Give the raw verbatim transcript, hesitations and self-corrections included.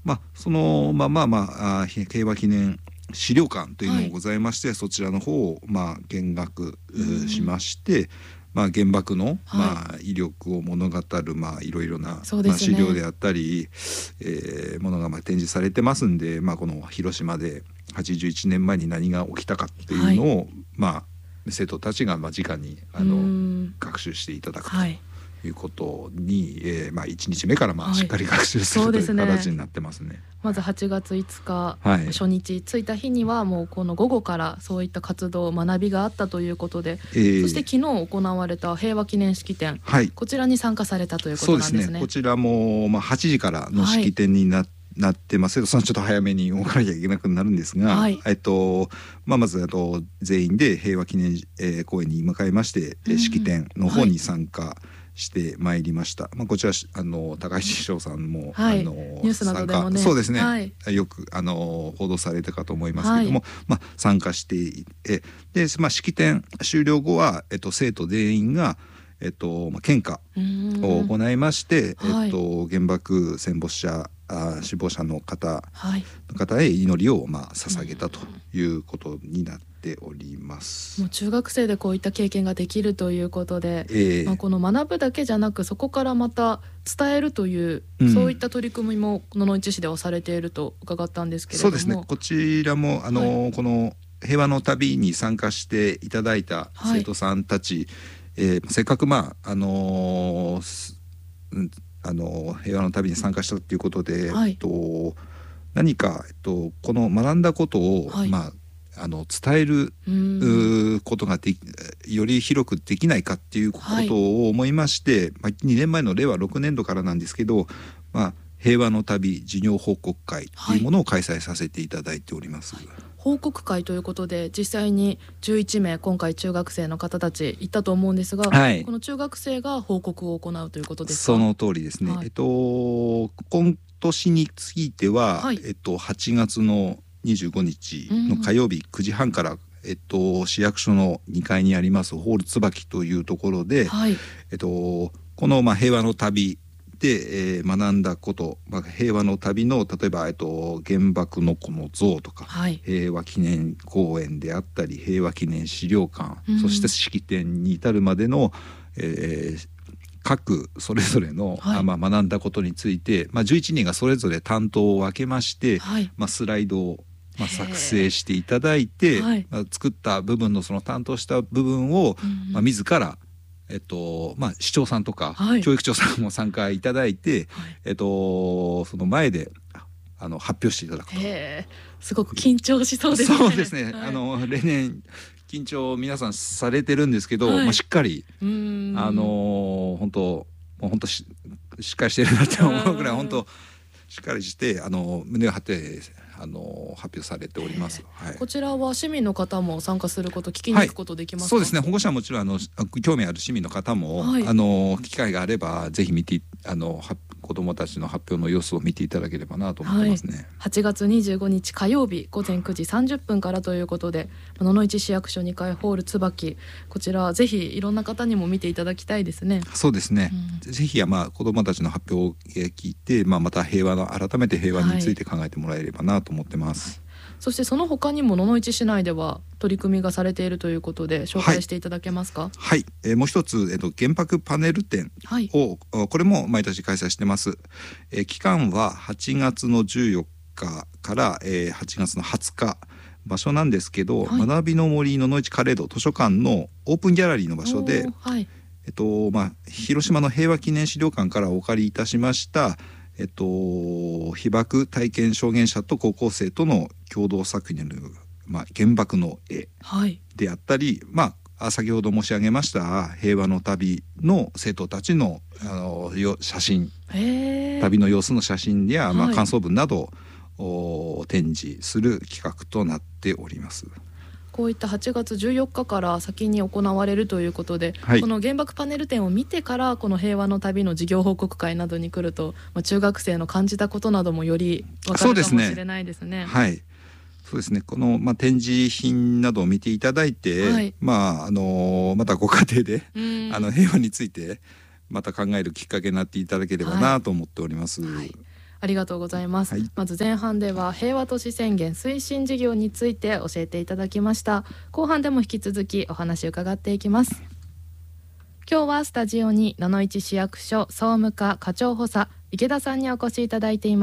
まあそのまあまあまああ平和記念資料館というのもございまして、はい、そちらの方をまあ見学しまして、まあ、原爆の、まあ、威力を物語る、まあ、いろいろな、ねまあ、資料であったり、えー、ものがまあ展示されてますんで、まあ、この広島ではちじゅういちねんまえに何が起きたかっていうのを、はい、まあ、生徒たちがまあ直にあの学習していただくと。はいいうことに、えーまあ、いちにちめからまあしっかり学習する、はい、という形になってますね。 まずはちがついつか、はい、初日着いた日にはもうこの午後からそういった活動学びがあったということで、えー、そして昨日行われた平和記念式典、はい、こちらに参加されたということなんですね。 そうですね、こちらも、まあ、はちじからの式典になって、はいなってますけど、そのちょっと早めに動かなきゃいけなくなるんですが、はいえっとまあ、まずあと全員で平和記念、えー、公園に向かいまして、うん、式典の方に参加してまいりました、はいまあ、こちらあの高橋師匠さんも、はい、あのニュースなどでもねそうですね、 はい、 よくあの報道されたかと思いますけども、はいまあ、参加していてで、まあ、式典終了後は、えっと、生徒全員がえっとまあ、献花を行いまして、えっと、原爆戦没者あ死亡者の方、はい、の方へ祈りをまあ捧げたということになっております。 もう中学生でこういった経験ができるということで、えーまあ、この学ぶだけじゃなくそこからまた伝えるという、うん、そういった取り組みも野々市市ではされていると伺ったんですけれども。 そうですね、こちらもあの、はい、この平和の旅に参加していただいた生徒さんたち、はいえー、せっかくまああのーうんあのー、平和の旅に参加したということで、はいえっと、何か、えっと、この学んだことを、はいまあ、あの伝えることがでより広くできないかっていうことを思いまして、はいまあ、にねんまえのれいわろくねんどからなんですけど、まあ、平和の旅授業報告会というものを開催させていただいております。はい報告会ということで実際にじゅういちめい今回中学生の方たち行ったと思うんですが、はい、この中学生が報告を行うということですか。 その通りですね、はいえっと、今年については、はいえっと、はちがつのにじゅうごにちの火曜日くじはんから、えっと、市役所のにかいにありますホール椿というところで、はいえっと、この、まあ、平和の旅で、えー、学んだこと、まあ、平和の旅の例えば、えっと、原爆の子の像とか、はい、平和記念公園であったり平和記念資料館、うん、そして式典に至るまでの、えー、各それぞれの、はいまあ、学んだことについて、まあ、じゅういちにんがそれぞれ担当を分けまして、はいまあ、スライドを、まあ、作成していただいて、はいまあ、作った部分のその担当した部分を、うんまあ、自らえっとまあ、市長さんとか、はい、教育長さんも参加いただいて、はいえっと、その前であの発表していただくと。 へーすごく緊張しそうですね。 そうですね、はい、あの例年緊張皆さんされてるんですけど、はいまあ、しっかりあの本当もう本当 し, しっかりしてるなって思うぐらい本当しっかりしてあの胸を張ってあの発表されております、はい、 こちらは市民の方も参加すること聞きに行くことできますか。 はい、そうですね、保護者はもちろんあの興味ある市民の方も、はい、あの機会があればぜひ見てあの子どもたちの発表の様子を見ていただければなと思ってますね。はい、 はちがつにじゅうごにち火曜日ごぜんくじさんじゅっぷんからということで野々市市役所にかいホール椿、こちらぜひいろんな方にも見ていただきたいですね。 そうですね、うん、ぜひ、まあ、子どもたちの発表を聞いて、まあ、また平和の改めて平和について考えてもらえればなと思ってます。はい、 そしてその他にも野々市市内では取り組みがされているということで紹介していただけますか。 はい、はい、えー、もう一つ、えー、と原爆パネル展を、はい、これも毎年開催してます。えー、期間ははちがつのじゅうよっかから、えー、はちがつのはつか、場所なんですけど、はい、学びの森野々市カレード図書館のオープンギャラリーの場所で、はいえっとまあ、広島の平和記念資料館からお借りいたしましたえっと、被爆体験証言者と高校生との共同作品の、まあ、原爆の絵であったり、はいまあ、先ほど申し上げました平和の旅の生徒たちの、あの写真、旅の様子の写真や、はいまあ、感想文などを展示する企画となっております。 こういったはちがつじゅうよっかから先に行われるということで、はい、この原爆パネル展を見てからこの平和の旅の授業報告会などに来ると、まあ、中学生の感じたことなどもより分かるかもしれないですね。 はい、そうですね、この、まあ、展示品などを見ていただいて、はいまああのまたご家庭であの平和についてまた考えるきっかけになっていただければなと思っております。はいはい、 ありがとうございます、はい、まず前半では平和都市宣言推進事業について教えていただきました。後半でも引き続きお話を伺っていきます。今日はスタジオに野々市市役所総務課課長補佐池田さんにお越しいただいています。